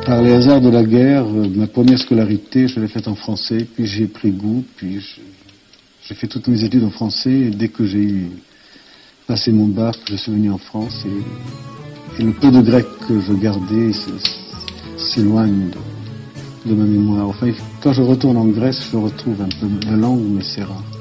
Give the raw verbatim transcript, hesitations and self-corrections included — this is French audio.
Par les hasards de la guerre, euh, ma première scolarité, je l'ai faite en français, puis j'ai pris goût, puis je, j'ai fait toutes mes études en français, et dès que j'ai eu passé mon bac, je suis venu en France, et, et le peu de grec que je gardais s'éloigne de, de ma mémoire. Enfin, quand je retourne en Grèce, je retrouve un peu la langue, mais c'est rare.